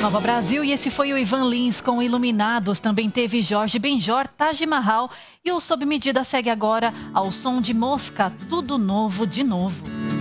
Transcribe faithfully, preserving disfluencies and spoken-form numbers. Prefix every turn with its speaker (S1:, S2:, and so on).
S1: Nova Brasil e esse foi o Ivan Lins com Iluminados. Também teve Jorge Benjor, Taj Mahal e o Sob Medida segue agora ao som de Mosca, Tudo Novo de Novo.